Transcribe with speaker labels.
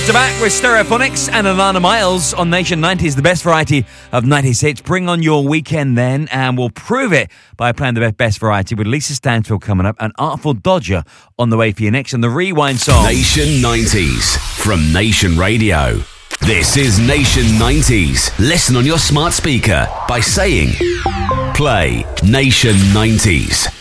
Speaker 1: So back with Stereophonics and Alana Miles on Nation 90s, the best variety of 90s hits. Bring on your weekend then, and we'll prove it by playing the best variety with Lisa Stansfield coming up and Artful Dodger on the way for you next on the Rewind song.
Speaker 2: Nation 90s from Nation Radio. This is Nation 90s. Listen on your smart speaker by saying, play Nation 90s.